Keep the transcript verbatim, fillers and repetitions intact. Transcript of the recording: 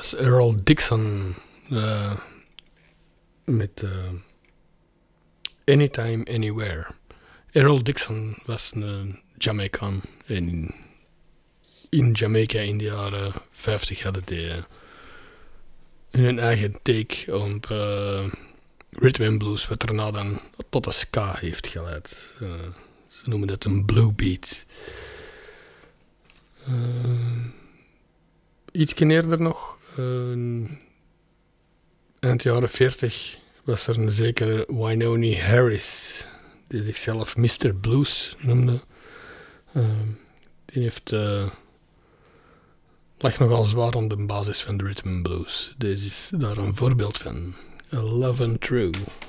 was Earl Dixon uh, met uh, Anytime, Anywhere. Earl Dixon was een Jamaican en in, in Jamaica in de jaren vijftig hadden die uh, hun eigen take op uh, rhythm and blues, wat daarna dan tot de ska heeft geleid. Uh, ze noemen dat een blue beat. Uh, iets eerder nog, uh, eind jaren veertig, was er een zekere Wynonie Harris, die zichzelf mister Blues noemde. Uh, die heeft, uh, lag nogal zwaar aan de basis van de rhythm and blues. Deze is daar een voorbeeld van. A Love and True.